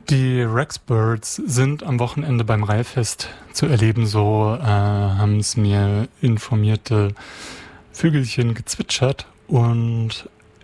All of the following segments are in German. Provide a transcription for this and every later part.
Die Rexbirds sind am Wochenende beim Reihfest zu erleben, so haben es mir informierte Vögelchen gezwitschert. Und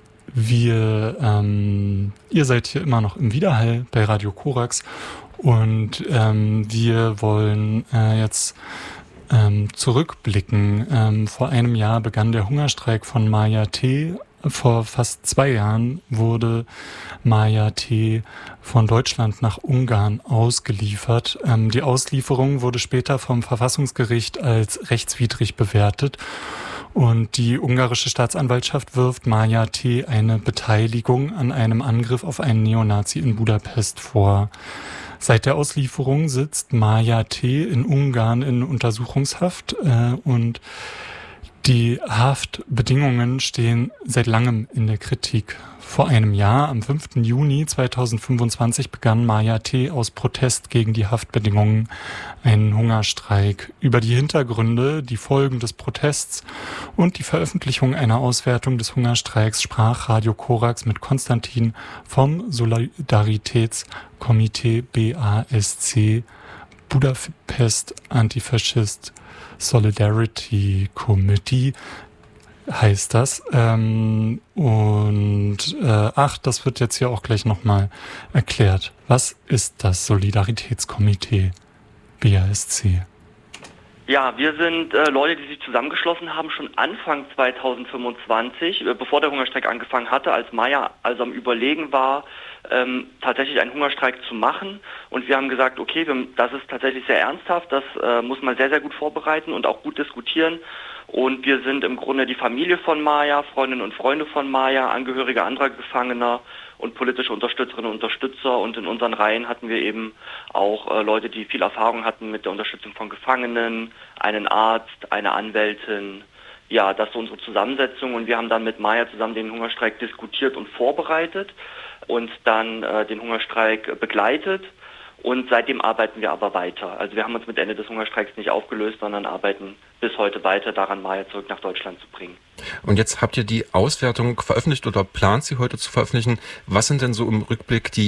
ihr seid hier immer noch im Widerhall bei Radio Korax und wir wollen jetzt zurückblicken. Vor einem Jahr begann der Hungerstreik von Maya T. Vor fast 2 Jahren wurde Maya T. von Deutschland nach Ungarn ausgeliefert. Die Auslieferung wurde später vom Verfassungsgericht als rechtswidrig bewertet. Und die ungarische Staatsanwaltschaft wirft Maya T. eine Beteiligung an einem Angriff auf einen Neonazi in Budapest vor. Seit der Auslieferung sitzt Maya T. in Ungarn in Untersuchungshaft und die Haftbedingungen stehen seit langem in der Kritik. Vor einem Jahr, am 5. Juni 2025, begann Maya T. aus Protest gegen die Haftbedingungen einen Hungerstreik. Über die Hintergründe, die Folgen des Protests und die Veröffentlichung einer Auswertung des Hungerstreiks sprach Radio Korax mit Konstantin vom Solidaritätskomitee BASC Budapest Antifascist Solidarity Committee heißt das. Das wird jetzt hier auch gleich nochmal erklärt. Was ist das Solidaritätskomitee BASC? Ja, wir sind Leute, die sich zusammengeschlossen haben, schon Anfang 2025, bevor der Hungerstreik angefangen hatte, als Maya also am Überlegen war, tatsächlich einen Hungerstreik zu machen. Und wir haben gesagt, okay, das ist tatsächlich sehr ernsthaft, das muss man sehr, sehr gut vorbereiten und auch gut diskutieren. Und wir sind im Grunde die Familie von Maya, Freundinnen und Freunde von Maya, Angehörige anderer Gefangener und politische Unterstützerinnen und Unterstützer. Und in unseren Reihen hatten wir eben auch Leute, die viel Erfahrung hatten mit der Unterstützung von Gefangenen, einen Arzt, eine Anwältin. Ja, das ist unsere Zusammensetzung. Und wir haben dann mit Maya zusammen den Hungerstreik diskutiert und vorbereitet und dann den Hungerstreik begleitet. Und seitdem arbeiten wir aber weiter. Also wir haben uns mit Ende des Hungerstreiks nicht aufgelöst, sondern arbeiten bis heute weiter daran, Maya zurück nach Deutschland zu bringen. Und jetzt habt ihr die Auswertung veröffentlicht oder plant sie heute zu veröffentlichen. Was sind denn so im Rückblick die